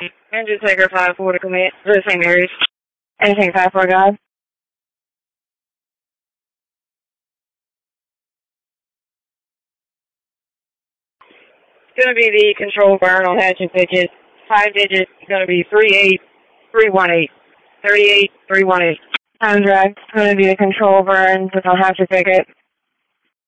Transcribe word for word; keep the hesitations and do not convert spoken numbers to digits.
Andrew Taker five four to commit. To Saint Mary's. Anything five four, God. It's going to be the control burn on hatch and ticket. Five digits. It's going to be three eight three one eight. thirty-eight three one eight. Time drive. It's going to be the control burn with on hatch and ticket.